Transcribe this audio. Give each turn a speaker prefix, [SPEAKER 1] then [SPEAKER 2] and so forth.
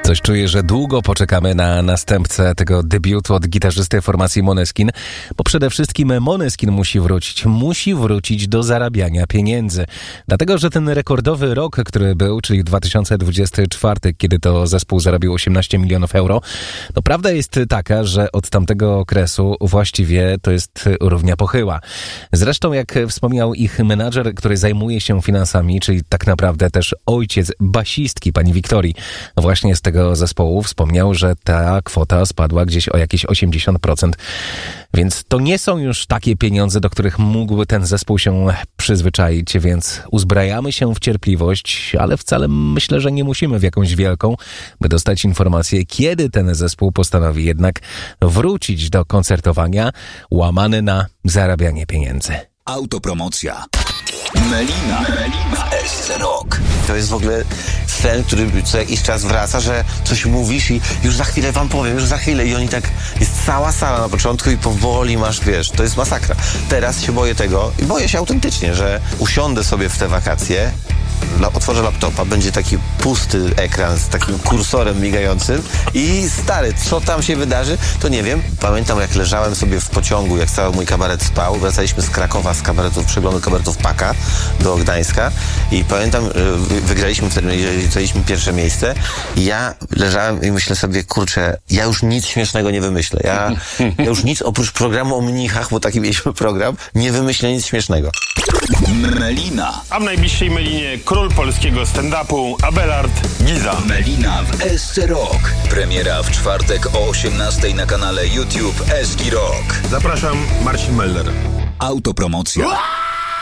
[SPEAKER 1] Coś czuję, że długo poczekamy na następcę tego debiutu od gitarzysty formacji Måneskin, bo przede wszystkim Måneskin musi wrócić do zarabiania pieniędzy. Dlatego, że ten rekordowy rok, który był, czyli 2024, kiedy to zespół zarobił 18 milionów euro, to prawda jest taka, że od tamtego okresu właściwie to jest równia pochyła. Zresztą, jak wspomniał ich menadżer, który zajmuje się finansami, czyli tak naprawdę też ojciec basistki, pani Wiktorii, właśnie z tego zespołu wspomniał, że ta kwota spadła gdzieś o jakieś 80%. Więc to nie są już takie pieniądze, do których mógłby ten zespół się przyzwyczaić, więc uzbrajamy się w cierpliwość, ale wcale myślę, że nie musimy w jakąś wielką, by dostać informację, kiedy ten zespół postanowi jednak wrócić do koncertowania, łamany na zarabianie pieniędzy.
[SPEAKER 2] Autopromocja. Melina w SC Rock. To jest w ogóle sen, który co jakiś czas wraca, że coś mówisz i już za chwilę wam powiem, już za chwilę i oni tak, jest cała sala na początku i powoli masz, wiesz, to jest masakra. Teraz się boję tego i boję się autentycznie, że usiądę sobie w te wakacje, otworzę laptopa, będzie taki pusty ekran z takim kursorem migającym i stary, co tam się wydarzy, to nie wiem. Pamiętam, jak leżałem sobie w pociągu, jak cały mój kabaret spał, wracaliśmy z Krakowa, z przeglądu kabaretów Paka do Gdańska i pamiętam, wygraliśmy wtedy, zajęliśmy pierwsze miejsce i ja leżałem i myślę sobie, kurczę, ja już nic śmiesznego nie wymyślę. Ja już nic oprócz programu o mnichach, bo taki mieliśmy program, nie wymyślę nic śmiesznego.
[SPEAKER 3] Melina.
[SPEAKER 4] A w najbliższej Melinie król polskiego stand-upu Abelard Giza.
[SPEAKER 3] Melina w SC Rock. Premiera w czwartek o 18:00 na kanale YouTube SC Rock.
[SPEAKER 4] Zapraszam, Marcin Meller.
[SPEAKER 3] Autopromocja.